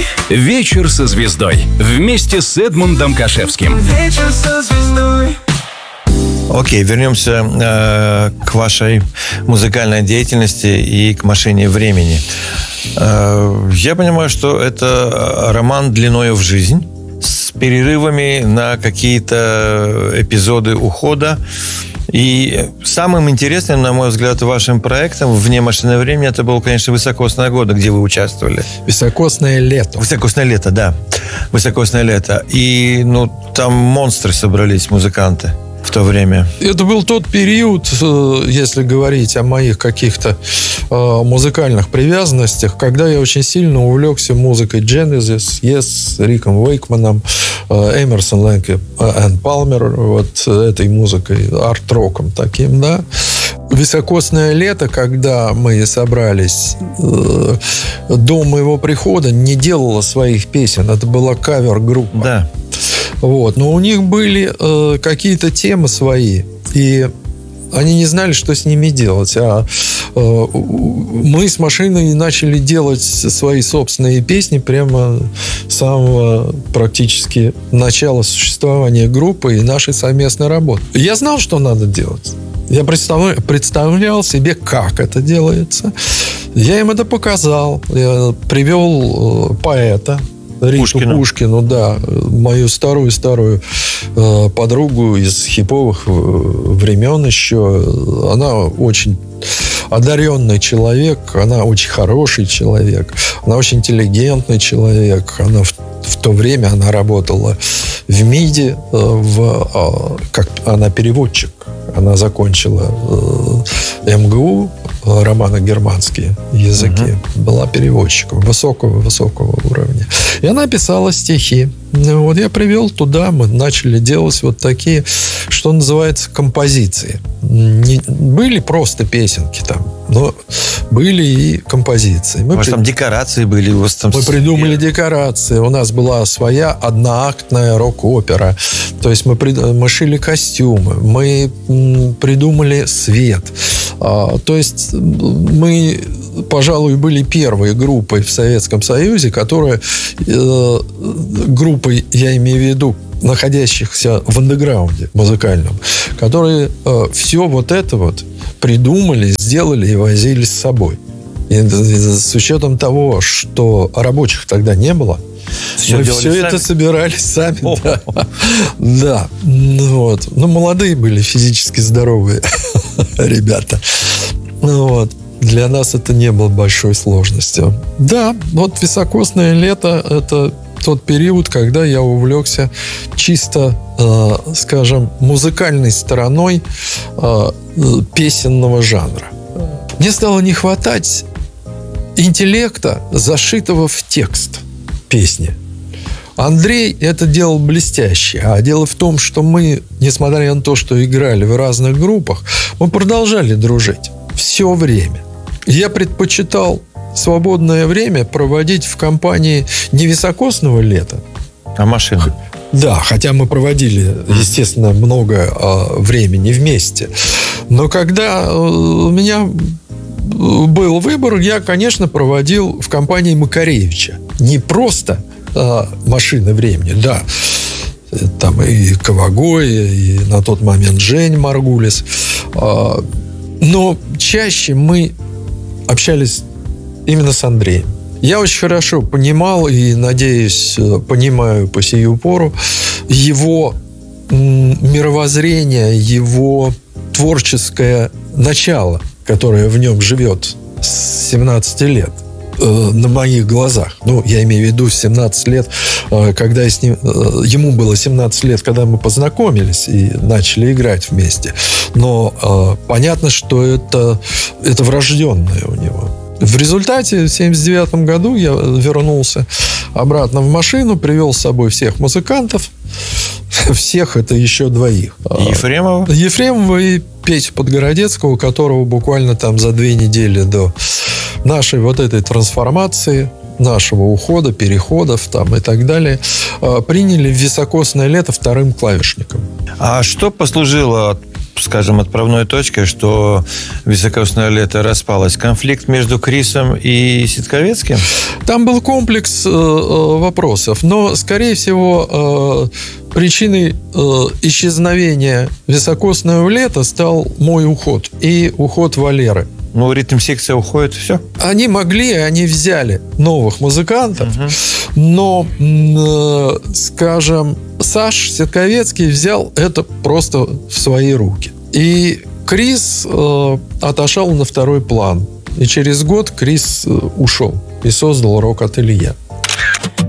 «Вечер со звездой» вместе с Эдмундом Кашевским. Вечер со звездой. Окей, вернемся к вашей музыкальной деятельности и к «Машине времени». Я понимаю, что это роман длиною в жизнь, с перерывами на какие-то эпизоды ухода. И самым интересным, на мой взгляд, вашим проектом вне «Машины времени» это было, конечно, «Високосная года», где вы участвовали. «Високосное лето». «Високосное лето», да. «Високосное лето». И, там монстры собрались, музыканты в то время. Это был тот период, если говорить о моих каких-то музыкальных привязанностях, когда я очень сильно увлекся музыкой Genesis, Yes, Риком Уэйкманом, Эмерсон, Лэнг и Палмер, вот этой музыкой, арт-роком таким, да. «Високосное лето», когда мы собрались, до моего прихода не делала своих песен. Это была кавер-группа. Да. Вот. Но у них были какие-то темы свои, и они не знали, что с ними делать. А мы с «Машиной» начали делать свои собственные песни прямо с самого практически начала существования группы и нашей совместной работы. Я знал, что надо делать. Я представлял себе, как это делается. Я им это показал. Я привел поэта Риту Пушкину, да, мою старую подругу из хиповых времен еще. Она очень одаренный человек, она очень хороший человек, она очень интеллигентный человек. Она в то время она работала в МИДе, как она переводчик. Она закончила МГУ, романо-германские языки. Была переводчиком высокого уровня. И она писала стихи. Вот я привел туда, мы начали делать вот такие, что называется, композиции. Не были просто песенки там, но были и композиции. У вас там декорации были? У вас там... Мы придумали декорации. У нас была своя одноактная рок-опера. То есть мы шили костюмы, мы придумали свет. То есть мы, пожалуй, были первой группой в Советском Союзе, которая... группой, я имею в виду, находящихся в андеграунде музыкальном, которые все вот это вот придумали, сделали и возили с собой. И с учетом того, что рабочих тогда не было, мы все это собирали сами. Да. Вот. Но молодые были, физически здоровые ребята. Вот. Для нас это не было большой сложностью. Да, вот «Високосное лето» — это тот период, когда я увлекся чисто, скажем, музыкальной стороной песенного жанра. Мне стало не хватать интеллекта, зашитого в текст песни. Андрей это делал блестяще. А дело в том, что мы, несмотря на то, что играли в разных группах, мы продолжали дружить все время. Я предпочитал свободное время проводить в компании не «Високосного лета», а «Машины». Да, хотя мы проводили, естественно, много времени вместе. Но когда у меня был выбор, я, конечно, проводил в компании Макаревича. Не просто «Машины времени», да. Там и Ковагой, и на тот момент Жень Маргулис. Но чаще мы общались именно с Андреем. Я очень хорошо понимал и, надеюсь, понимаю по сию пору его мировоззрение, его творческое начало, которое в нем живет с 17 лет на моих глазах. Ну, я имею в виду 17 лет, когда я с ним... Ему было 17 лет, когда мы познакомились и начали играть вместе. Но понятно, что это врожденное у него. В результате в 1979 году я вернулся обратно в «Машину», привел с собой всех музыкантов. Всех — это еще двоих. Ефремова? Ефремова и Петю Подгородецкого, у которого буквально там за 2 недели до нашей вот этой трансформации, нашего ухода, переходов там и так далее, приняли в «Високосное лето» вторым клавишником. А что послужило скажем, отправной точкой, что «Високосное лето» распалось? Конфликт между Крисом и Ситковецким? Там был комплекс вопросов, но, скорее всего, причиной исчезновения «Високосного лета» стал мой уход и уход Валеры. Ну, ритм-секция уходит, все. Они взяли новых музыкантов, но, скажем, Саш Ситковецкий взял это просто в свои руки. И Крис отошел на второй план. И через год Крис ушел и создал рок-ателье.